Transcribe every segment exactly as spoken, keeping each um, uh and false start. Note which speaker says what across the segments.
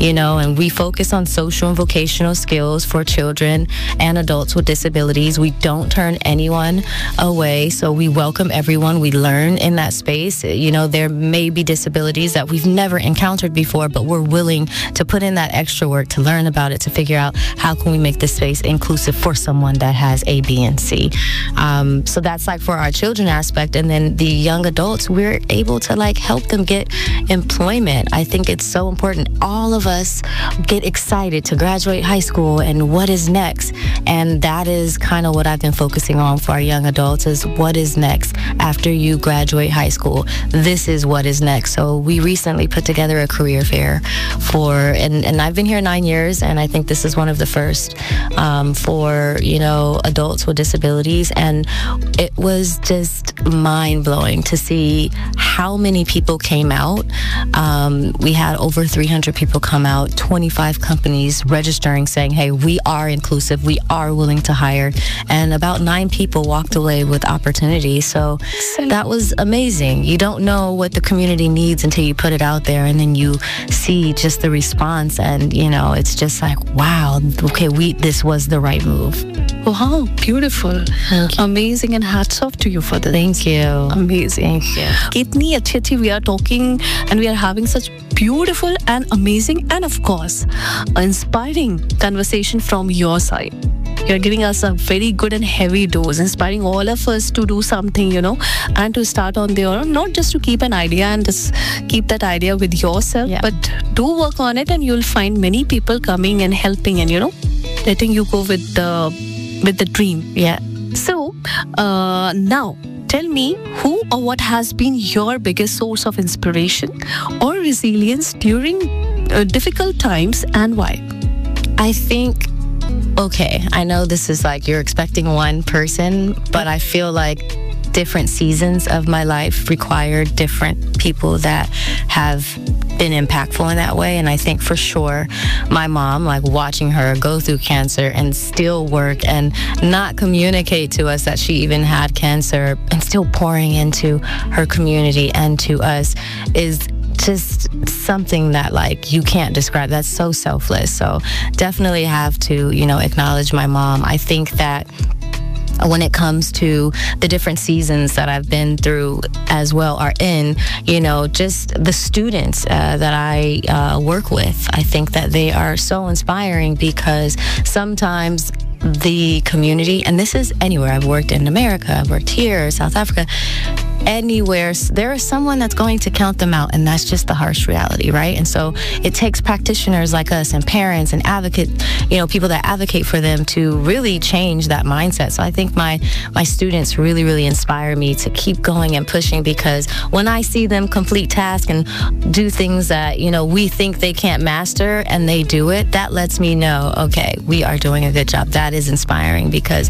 Speaker 1: you know, and we focus on social and vocational skills for children and adults with disabilities. We don't turn anyone away, so we welcome everyone. We learn in that space. You know, there may be disabilities that we've never encountered before, but we're willing to put in that extra work to learn about it, to figure out how can we make this space inclusive for someone that has A, B, and C. Um, so that's like for our children aspect. And then the young adults, we're able to like help them get employment. I think it's so important. All of us get excited to graduate high school and what is next. And that is kind of what I've been focusing on for our young adults, is what is next after you graduate high school. This is what is next. So we recently put together a career fair for, and, and I've been here nine years, and I think this is one of the first um, for, you know, adults with disabilities. And it was just mind-blowing to see how many people came out. Um, we had over three hundred people come out, twenty-five companies registering saying, hey, we are inclusive, we are willing to hire, and about nine people walked away with opportunity. So that was amazing. You don't know what the community needs until you put it out there, and then you see just the response, and you know, it's just like, wow, okay, we this was the right move.
Speaker 2: Wow, beautiful. Amazing, and hats off to you for this.
Speaker 1: Thank you.
Speaker 2: Amazing.
Speaker 1: Thank you.
Speaker 2: Kitni achhi achhi we are talking and we are having such beautiful and amazing and of course inspiring conversation from your side. You're giving us a very good and heavy dose, inspiring all of us to do something, you know, and to start on their own, not just to keep an idea and just keep that idea with yourself, yeah. but do work on it, and you'll find many people coming and helping and, you know, letting you go with the with the dream.
Speaker 1: Yeah.
Speaker 2: So uh, now tell me, who or what has been your biggest source of inspiration or resilience during uh, difficult times, and why?
Speaker 1: I think, okay, I know this is like you're expecting one person, but I feel like different seasons of my life require different people that have been impactful in that way. And I think for sure my mom, like watching her go through cancer and still work and not communicate to us that she even had cancer, and still pouring into her community and to us, is just something that like you can't describe. That's so selfless. So definitely have to, you know, acknowledge my mom. I think that when it comes to the different seasons that I've been through as well, are in, you know, just the students uh, that I uh, work with. I think that they are so inspiring, because sometimes the community, and this is anywhere, I've worked in America, I've worked here, South Africa, anywhere, there is someone that's going to count them out, and that's just the harsh reality, right? And so it takes practitioners like us and parents and advocate, you know, people that advocate for them to really change that mindset. So I think my my students really, really inspire me to keep going and pushing, because when I see them complete tasks and do things that, you know, we think they can't master and they do it, that lets me know, okay, we are doing a good job. That is inspiring, because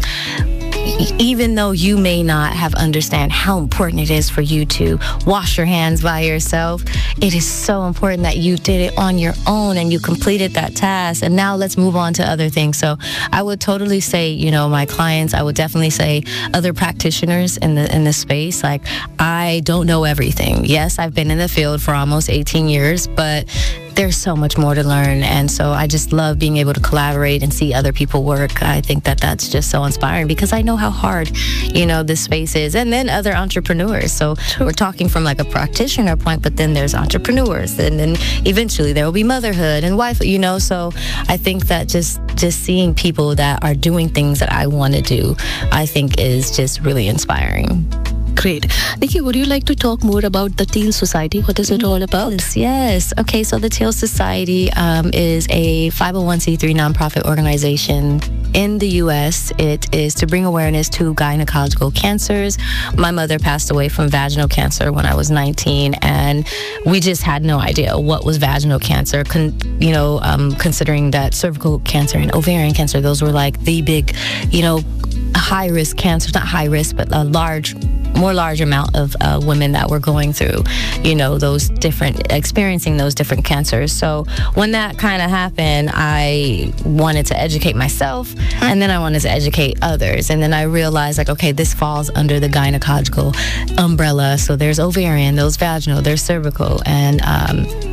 Speaker 1: even though you may not have understand how important it is for you to wash your hands by yourself, it is so important that you did it on your own and you completed that task. And now let's move on to other things. So I would totally say, you know, my clients, I would definitely say other practitioners in the in the space. Like, I don't know everything. Yes, I've been in the field for almost eighteen years, but there's so much more to learn. And so I just love being able to collaborate and see other people work. I think that that's just so inspiring, because I know how hard, you know, this space is. And then other entrepreneurs. So we're talking from like a practitioner point, but then there's entrepreneurs, and then eventually there will be motherhood and wife, you know. So I think that just just seeing people that are doing things that I want to do, I think is just really inspiring.
Speaker 2: Great. Nikki, would you like to talk more about the Teal Society? What is it all about?
Speaker 1: Yes, yes. Okay, so the Teal Society um, is a five oh one c three nonprofit organization in the U S. It is to bring awareness to gynecological cancers. My mother passed away from vaginal cancer when I was nineteen, and we just had no idea what was vaginal cancer. Con- you know, um, considering that cervical cancer and ovarian cancer, those were like the big, you know, high risk cancers, not high risk, but a large more large amount of uh, women that were going through, you know, those different, experiencing those different cancers. So when that kind of happened, I wanted to educate myself, and then I wanted to educate others. And then I realized, like, okay, this falls under the gynecological umbrella. So there's ovarian, there's vaginal, there's cervical. And um,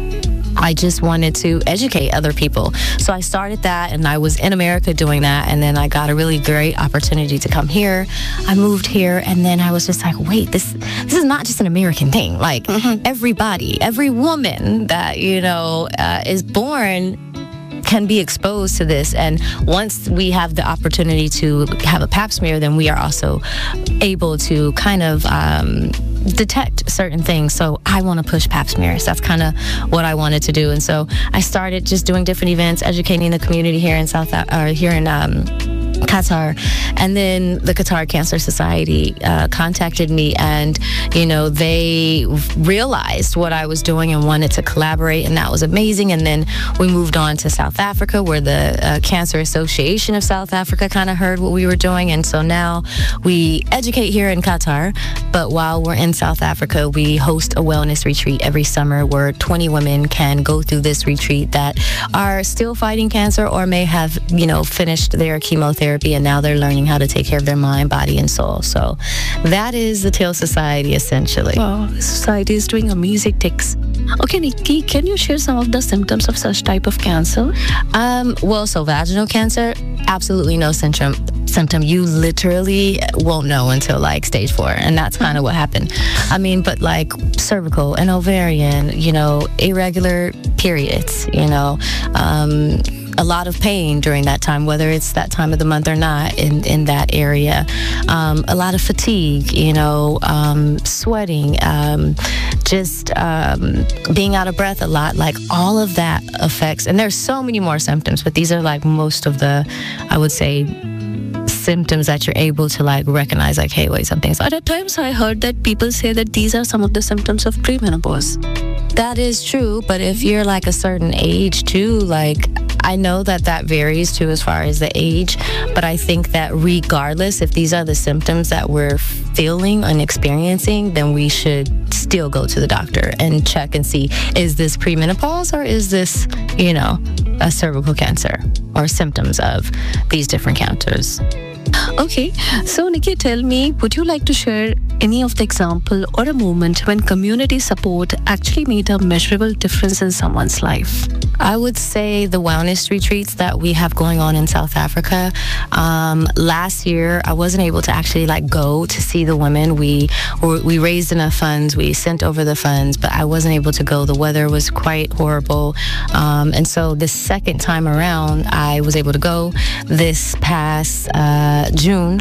Speaker 1: I just wanted to educate other people. So I started that, and I was in America doing that, and then I got a really great opportunity to come here. I moved here, and then I was just like, wait, this this is not just an American thing. Like, mm-hmm. everybody, every woman that, you know, uh, is born can be exposed to this, and once we have the opportunity to have a pap smear, then we are also able to kind of um, detect certain things. So I want to push pap smears. That's kind of what I wanted to do, and so I started just doing different events, educating the community here in South or here in um, Qatar. And then the Qatar Cancer Society uh, contacted me, and you know, they realized what I was doing and wanted to collaborate, and that was amazing. And then we moved on to South Africa, where the uh, Cancer Association of South Africa kind of heard what we were doing, and so now we educate here in Qatar, but while we're in South Africa, we host a wellness retreat every summer where twenty women can go through this retreat that are still fighting cancer or may have, you know, finished their chemotherapy, and now they're learning how to take care of their mind, body, and soul. So that is the Teal Society, essentially.
Speaker 2: Wow, the society is doing amazing things. Okay, Nikki, can you share some of the symptoms of such type of cancer?
Speaker 1: Um, well, so vaginal cancer, absolutely no symptom. Symptom. You literally won't know until like stage four, and that's kind of what happened. I mean, but like cervical and ovarian, you know, irregular periods, you know, um, a lot of pain during that time, whether it's that time of the month or not in, in that area. Um, a lot of fatigue, you know, um, sweating, um, just um, being out of breath a lot. Like all of that affects, and there's so many more symptoms, but these are like most of the, I would say, symptoms that you're able to like recognize, like, hey, wait, something's.
Speaker 2: But at times I heard that people say that these are some of the symptoms of premenopause.
Speaker 1: That is true, but if you're like a certain age too, like I know that that varies too as far as the age, but I think that regardless, if these are the symptoms that we're feeling and experiencing, then we should still go to the doctor and check and see, is this premenopause or is this, you know, a cervical cancer or symptoms of these different cancers.
Speaker 2: Okay, so Nikki, tell me, would you like to share any of the example or a moment when community support actually made a measurable difference in someone's life?
Speaker 1: I would say the wellness retreats that we have going on in South Africa. Um, last year, I wasn't able to actually like go to see the women. We we raised enough funds, we sent over the funds, but I wasn't able to go. The weather was quite horrible. Um, and so the second time around, I was able to go this past uh, June,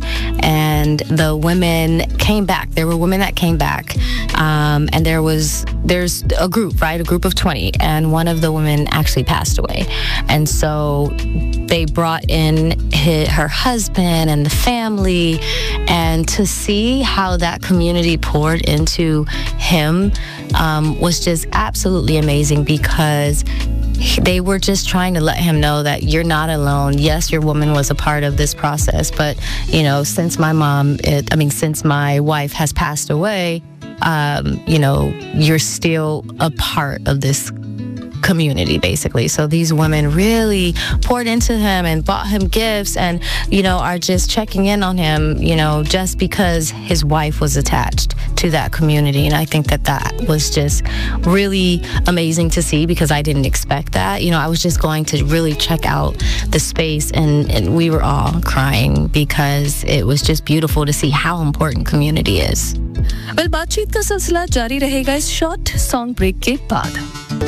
Speaker 1: and the women came back. There were women that came back, um, and there was there's a group, right? A group of twenty, and one of the women actually passed away. And so they brought in his, her husband and the family, and to see how that community poured into him um, was just absolutely amazing, because they were just trying to let him know that you're not alone. Yes, your woman was a part of this process, but, you know, since my mom, it, I mean, since my wife has passed away, um, you know, you're still a part of this community, basically. So these women really poured into him and bought him gifts, and, you know, are just checking in on him, you know, just because his wife was attached to that community. And I think that that was just really amazing to see, because I didn't expect that. You know, I was just going to really check out the space, and, and we were all crying, because it was just beautiful to see how important community is.
Speaker 2: Well, बातचीत का सिलसिला जारी रहेगा इस short song break के बाद.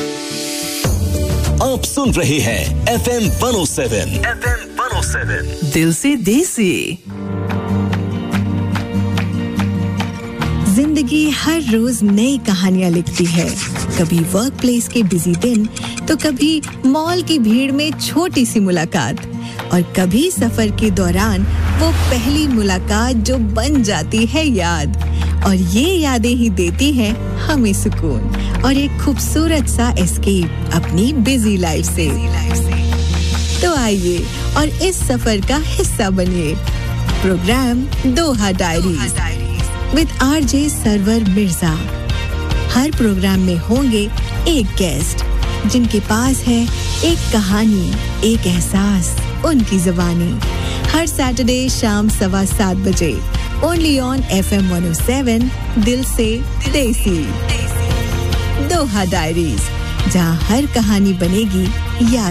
Speaker 3: आप सुन रहे हैं F M one O seven F M one O seven
Speaker 4: दिल से देसी.
Speaker 5: जिंदगी हर रोज नई कहानियां लिखती है. कभी वर्क प्लेस के बिजी दिन, तो कभी मॉल की भीड़ में छोटी सी मुलाकात, और कभी सफर के दौरान वो पहली मुलाकात जो बन जाती है याद. और ये यादें ही देती हैं हमें सुकून और एक खूबसूरत सा एस्केप अपनी बिजी लाइफ से. तो आइए और इस सफर का हिस्सा बनिए. Programme Doha diaries with RJ server Mirza. Her programme में होंगे एक गेस्ट जिनके पास है एक कहानी, एक एहसास, उनकी ज़ुबानी. हर सैटरडे शाम सवा सात बजे only on F M one O seven, दिल से देसी. दोहा डायरीज जहाँ हर कहानी बनेगी याद।